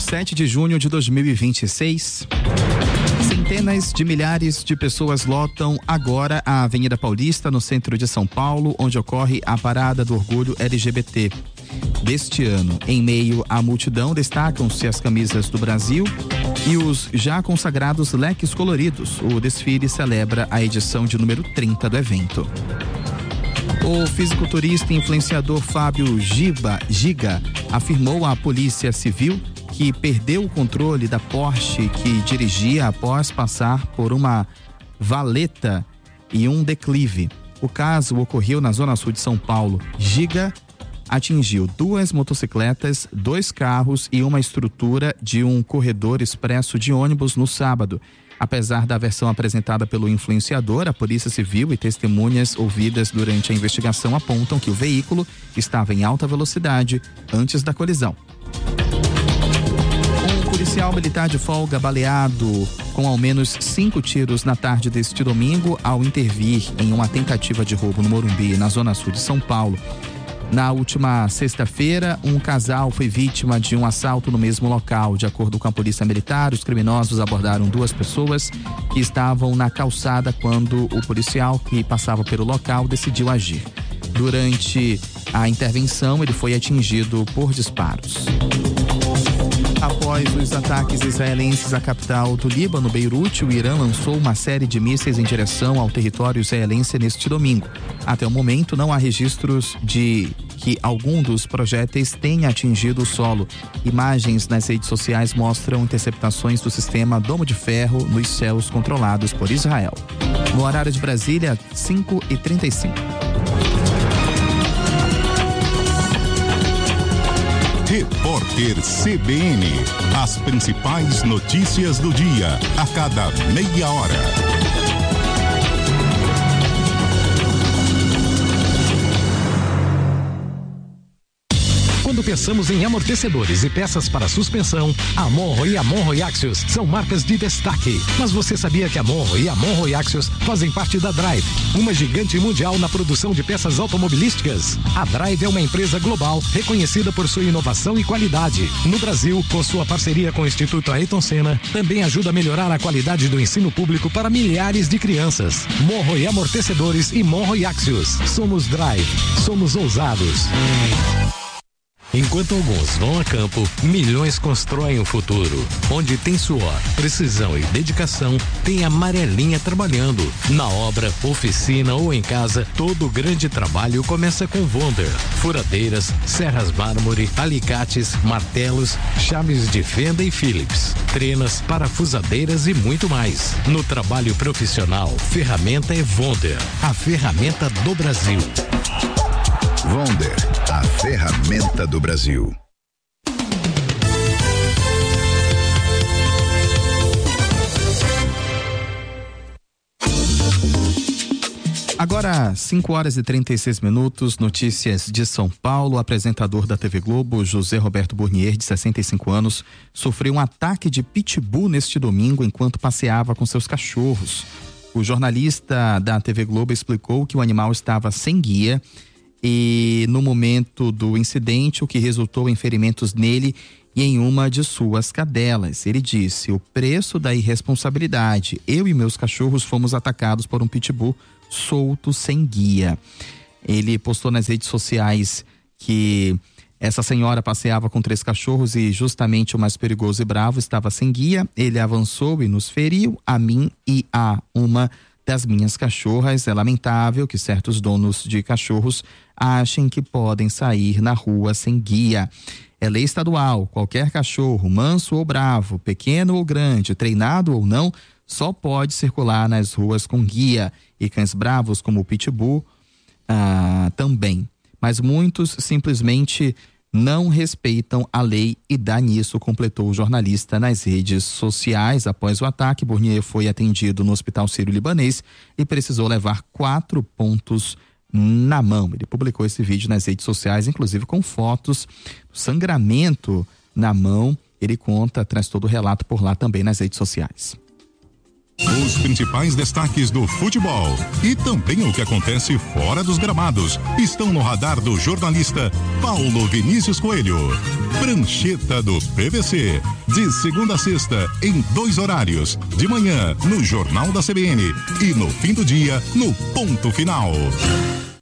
7 de junho de 2026. Centenas de milhares de pessoas lotam agora a Avenida Paulista, no centro de São Paulo, onde ocorre a Parada do Orgulho LGBT deste ano. Em meio à multidão, destacam-se as camisas do Brasil e os já consagrados leques coloridos. O desfile celebra a edição de número 30 do evento. O fisiculturista e influenciador Fábio Giga afirmou à Polícia Civil que perdeu o controle da Porsche que dirigia após passar por uma valeta e um declive. O caso ocorreu na zona sul de São Paulo. Giga atingiu 2 motocicletas, 2 carros e uma estrutura de um corredor expresso de ônibus no sábado. Apesar da versão apresentada pelo influenciador, a Polícia Civil e testemunhas ouvidas durante a investigação apontam que o veículo estava em alta velocidade antes da colisão. Um policial militar de folga baleado com ao menos 5 tiros na tarde deste domingo ao intervir em uma tentativa de roubo no Morumbi, na zona sul de São Paulo. Na última sexta-feira, um casal foi vítima de um assalto no mesmo local. De acordo com a Polícia Militar, os criminosos abordaram 2 pessoas que estavam na calçada quando o policial que passava pelo local decidiu agir. Durante a intervenção, ele foi atingido por disparos. Após os ataques israelenses à capital do Líbano, Beirute, o Irã lançou uma série de mísseis em direção ao território israelense neste domingo. Até o momento, não há registros de que algum dos projéteis tenha atingido o solo. Imagens nas redes sociais mostram interceptações do sistema Domo de Ferro nos céus controlados por Israel. No horário de Brasília, 5h35. Repórter CBN. As principais notícias do dia, a cada meia hora. Quando pensamos em amortecedores e peças para suspensão, a Monro e a Monro Axios são marcas de destaque. Mas você sabia que a Monro e a Monro Axios fazem parte da Drive, uma gigante mundial na produção de peças automobilísticas? A Drive é uma empresa global reconhecida por sua inovação e qualidade. No Brasil, com sua parceria com o Instituto Ayrton Senna, também ajuda a melhorar a qualidade do ensino público para milhares de crianças. Monro e Amortecedores e Monro Axios. Somos Drive. Somos ousados. Enquanto alguns vão a campo, milhões constroem o futuro. Onde tem suor, precisão e dedicação, tem a Amarelinha trabalhando. Na obra, oficina ou em casa, todo grande trabalho começa com Wonder. Furadeiras, serras mármore, alicates, martelos, chaves de fenda e Phillips, trenas, parafusadeiras e muito mais. No trabalho profissional, ferramenta é Wonder, a ferramenta do Brasil. Wonder, a ferramenta do Brasil. Agora, 5h36, notícias de São Paulo. O apresentador da TV Globo, José Roberto Burnier, de 65 anos, sofreu um ataque de pitbull neste domingo enquanto passeava com seus cachorros. O jornalista da TV Globo explicou que o animal estava sem guia e no momento do incidente, o que resultou em ferimentos nele e em uma de suas cadelas. Ele disse: o preço da irresponsabilidade. Eu e meus cachorros fomos atacados por um pitbull solto sem guia. Ele postou nas redes sociais que essa senhora passeava com 3 cachorros e justamente o mais perigoso e bravo estava sem guia. Ele avançou e nos feriu, a mim e a uma das minhas cachorras. É lamentável que certos donos de cachorros achem que podem sair na rua sem guia. É lei estadual, qualquer cachorro, manso ou bravo, pequeno ou grande, treinado ou não, só pode circular nas ruas com guia. E cães bravos como o pitbull também. Mas muitos simplesmente não respeitam a lei e dá nisso, completou o jornalista nas redes sociais. Após o ataque, Burnier foi atendido no Hospital Sírio-Libanês e precisou levar 4 pontos na mão. Ele publicou esse vídeo nas redes sociais, inclusive com fotos do sangramento na mão. Ele conta, traz todo o relato por lá também nas redes sociais. Os principais destaques do futebol e também o que acontece fora dos gramados estão no radar do jornalista Paulo Vinícius Coelho. Prancheta do PVC, de segunda a sexta, em 2 horários, de manhã no Jornal da CBN e no fim do dia no Ponto Final.